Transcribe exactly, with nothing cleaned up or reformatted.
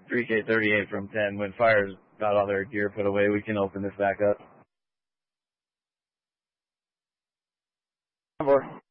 three K thirty-eight from ten. When Fire's got all their gear put away, we can open this back up. Four.